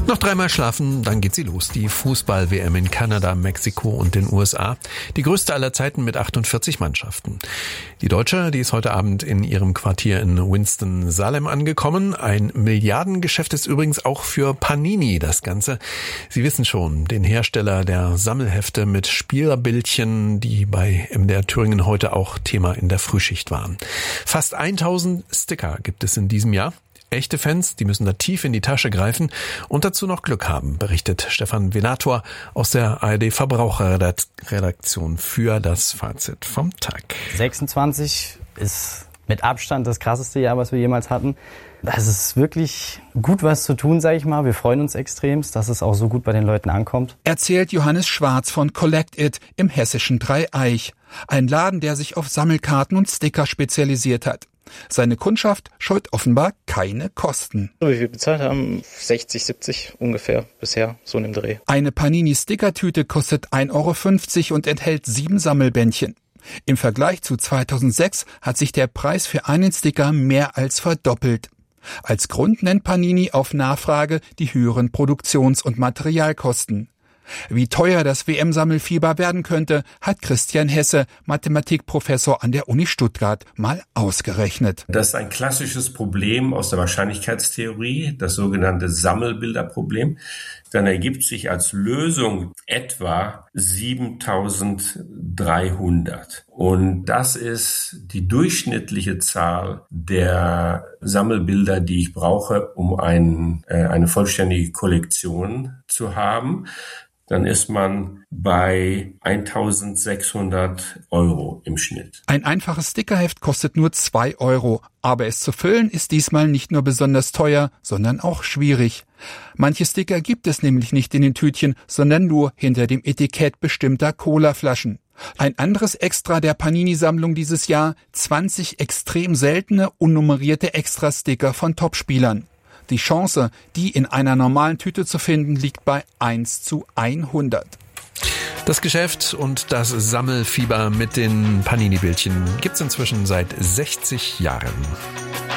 Noch dreimal schlafen, dann geht sie los. Die Fußball-WM in Kanada, Mexiko und den USA. Die größte aller Zeiten mit 48 Mannschaften. Die Deutsche, die ist heute Abend in ihrem Quartier in Winston-Salem angekommen. Ein Milliardengeschäft ist übrigens auch für Panini das Ganze. Sie wissen schon, den Hersteller der Sammelhefte mit Spielerbildchen, die bei MDR Thüringen heute auch Thema in der Frühschicht waren. Fast 1000 Sticker gibt es in diesem Jahr. Echte Fans, die müssen da tief in die Tasche greifen und dazu noch Glück haben, berichtet Stefan Venator aus der ARD Verbraucherredaktion für das Fazit vom Tag. 26 ist mit Abstand das krasseste Jahr, was wir jemals hatten. Das ist wirklich gut was zu tun, sage ich mal. Wir freuen uns extremst, dass es auch so gut bei den Leuten ankommt. Erzählt Johannes Schwarz von Collect It im hessischen Dreieich. Ein Laden, der sich auf Sammelkarten und Sticker spezialisiert hat. Seine Kundschaft scheut offenbar keine Kosten. Wie wir bezahlt haben, 60, 70 ungefähr bisher, so in dem Dreh. Eine Panini-Stickertüte kostet 1,50 € und enthält 7 Sammelbändchen. Im Vergleich zu 2006 hat sich der Preis für einen Sticker mehr als verdoppelt. Als Grund nennt Panini auf Nachfrage die höheren Produktions- und Materialkosten. Wie teuer das WM-Sammelfieber werden könnte, hat Christian Hesse, Mathematikprofessor an der Uni Stuttgart, mal ausgerechnet. Das ist ein klassisches Problem aus der Wahrscheinlichkeitstheorie, das sogenannte Sammelbilderproblem. Dann ergibt sich als Lösung etwa 7300. Und das ist die durchschnittliche Zahl der Sammelbilder, die ich brauche, um eine vollständige Kollektion zu haben. Dann ist man bei 1.600 € im Schnitt. Ein einfaches Stickerheft kostet nur 2 €, aber es zu füllen ist diesmal nicht nur besonders teuer, sondern auch schwierig. Manche Sticker gibt es nämlich nicht in den Tütchen, sondern nur hinter dem Etikett bestimmter Colaflaschen. Ein anderes Extra der Panini-Sammlung dieses Jahr: 20 extrem seltene, unnummerierte Extra-Sticker von Topspielern. Die Chance, die in einer normalen Tüte zu finden, liegt bei 1:100. Das Geschäft und das Sammelfieber mit den Panini-Bildchen gibt's inzwischen seit 60 Jahren.